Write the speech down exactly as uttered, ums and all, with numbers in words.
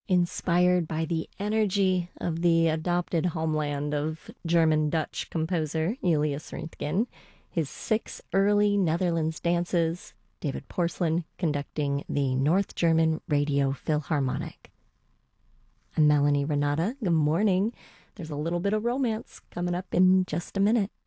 Inspired by the energy of the adopted homeland of German-Dutch composer Julius Röntgen, his six early Netherlands dances, David Porcelain conducting the North German Radio Philharmonic. I'm Melanie Renata. Good morning. There's a little bit of romance coming up in just a minute.